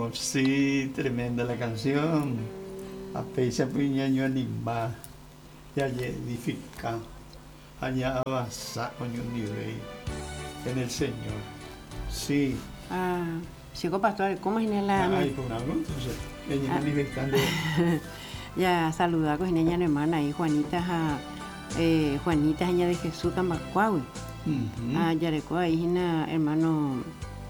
Oh, sí, tremenda la canción. A peisa puñaño anima. Ya edifica. Allá avanza con un nivel en el Señor. Sí. Llegó pastor, ¿cómo es la? Ay, con algo, entonces. Ella manifestando. Ya saluda con niña hermana ahí, Juanita, Juanita, niña de Jesús, Camacuahui. Ya recuerdo ahí, hermano,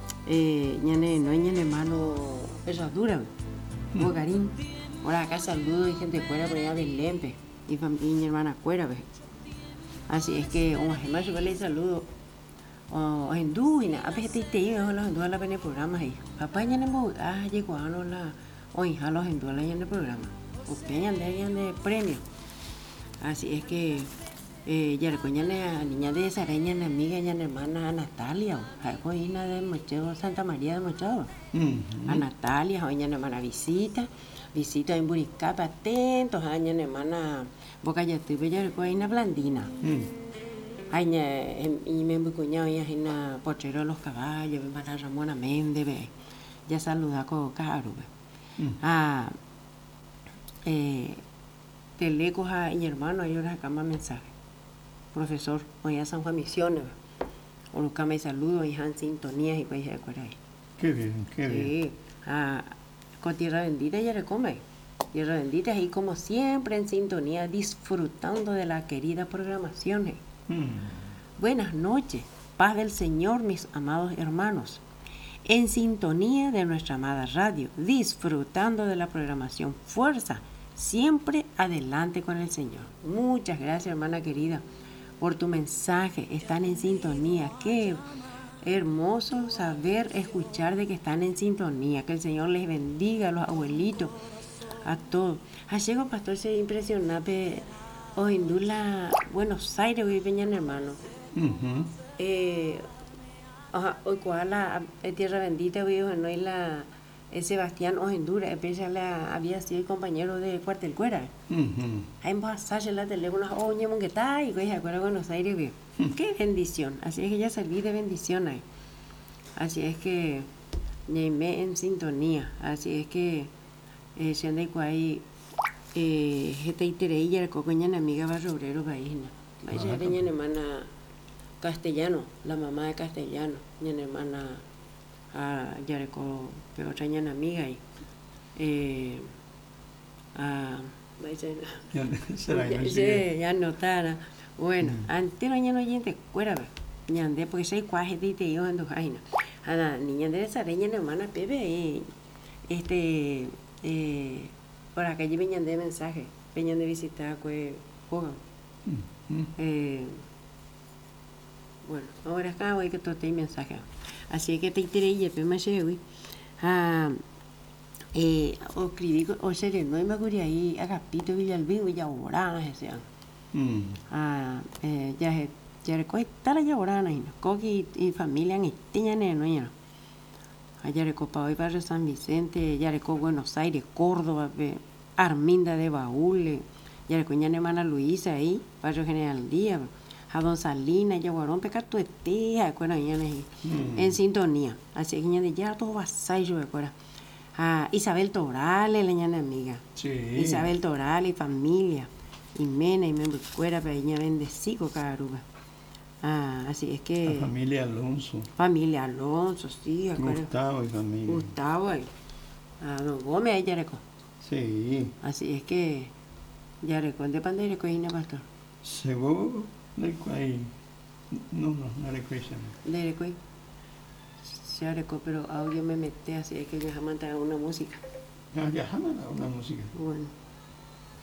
ñane hermano, eso dura, Bogarín. Ahora acá saludo y gente fuera por allá del Lempe y mi hermana fuera, ¿ves? Así es que, más yo le saludo. En duina, a veces te iba los en la pene programa ahí. Papá ya no llegó a la hoy a los en la en el programa. Ustedes de premio. Así es que ya recuerdan la niña de esa reña, la amiga, ya la hermana Natalia, Joina de Machado, Santa María de Machado. A Natalia, hoy la hermana visita en Buricapa, atentos, a la hermana Boca ya tuve, ya recuerdan la Blandina. Ay, y me cuñado y hay una pochero de los caballos, me para Ramona Méndez, ya saluda con caro, te lejos a mi hermano, ahí ahora acá más mensaje. Profesor, hoy a San Juan Misiones, o acá me saludo y en sintonía y pues ya por ahí. Qué bien, qué bien. Con Tierra Bendita ya le come. Tierra Bendita y como siempre en sintonía, disfrutando de la querida programación. Buenas noches, paz del Señor, mis amados hermanos. En sintonía de nuestra amada radio, disfrutando de la programación. Fuerza, siempre adelante con el Señor. Muchas gracias, hermana querida, por tu mensaje. Están en sintonía. Qué hermoso saber, escuchar de que están en sintonía. Que el Señor les bendiga a los abuelitos, a todos. Llegó pastor, se impresiona, hoy en Dula, Buenos Aires, hoy venían hermano. Hoy cuál la Tierra Bendita, hoy no hay la Sebastián Ojendura, había sido compañero de Cuartel Cuera. Hay en pasaje la teléfono, oye, mongueta, y se acuerda Buenos Aires, qué bendición. Así es que ya salí de bendición ahí. Así es que me en sintonía. Así es que se anda ahí. Gente iterella, el cocoña amiga barrio obrero país, vaya mi hermana Castellano, la mamá de Castellano, mi hermana Yareco, pero otra amiga y ya notara. Bueno, antes no oyente fuera, ñande porque soy cuaje de yo en Dujaina. A la niña de esa reña hermana Pepe, por acá allí venían de mensaje, venían de visitar que juegan. Bueno, ahora acá voy que todo te mensaje. Así que te tiré y me llevo. O escribí, o se le no me acuerdo ahí, Agapito Villalbín, Villaborana, ese ya recuerdo estar allá Borana, y coqui y familia en Estiña, no ya. Allá recuerdo hoy barrio San Vicente, ya recuerdo Buenos Aires, Córdoba, Arminda de Baúl, ya recuerdo hermana Luisa ahí, barrio General Díaz. A Don Salina, Yaguarón, pecato de tía, acuerdo, en sintonía. Así que ya todo va a ser, yo recuerdo. Isabel Torales, la ñana amiga. Sí. Isabel Torales y familia. Y Mena, y me recuerda, pero ella bendecido, caruba. Así es que. La familia Alonso. Familia Alonso, sí, acuerdo. Gustavo y familia. Gustavo y. Don Gómez, ahí ya recuerdo. Sí. Así es que. Ya recuerdo, ¿de pandemia recuerdo, pastor? Seguro. No recuerdo. De recuerdo. Se recuerdo, pero audio me metí, así es que ya jamás una música. Ya jamás una música. Bueno.